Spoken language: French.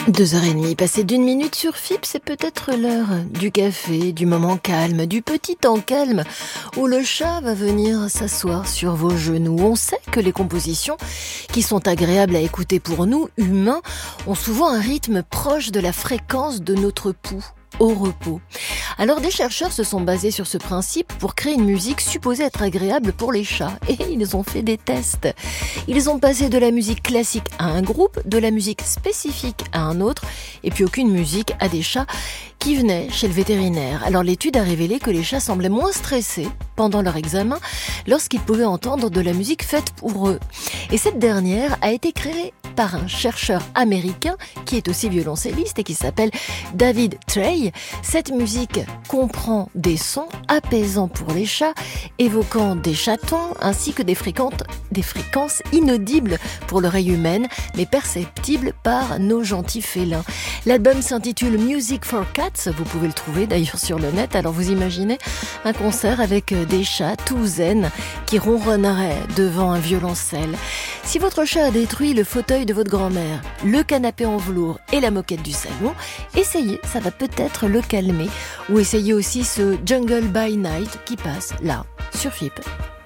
2h30, passé d'une minute sur FIP, c'est peut-être l'heure du café, du moment calme, du petit temps calme où le chat va venir s'asseoir sur vos genoux. On sait que les compositions qui sont agréables à écouter pour nous, humains, ont souvent un rythme proche de la fréquence de notre pouls au repos. Alors des chercheurs se sont basés sur ce principe pour créer une musique supposée être agréable pour les chats. Et ils ont fait des tests. Ils ont passé de la musique classique à un groupe, de la musique spécifique à un autre, et puis aucune musique à des chats qui venaient chez le vétérinaire. Alors l'étude a révélé que les chats semblaient moins stressés pendant leur examen lorsqu'ils pouvaient entendre de la musique faite pour eux. Et cette dernière a été créée par un chercheur américain qui est aussi violoncelliste et qui s'appelle David Trey. Cette musique comprend des sons apaisants pour les chats, évoquant des chatons ainsi que des fréquences inaudibles pour l'oreille humaine, mais perceptibles par nos gentils félins. L'album s'intitule Music for Cats, vous pouvez le trouver d'ailleurs sur le net. Alors vous imaginez un concert avec des chats tout zen qui ronronneraient devant un violoncelle. Si votre chat a détruit le fauteuil de votre grand-mère, le canapé en velours et la moquette du salon, essayez, ça va peut-être le calmer. Ou essayez aussi ce Jungle by Night qui passe là, sur FIP.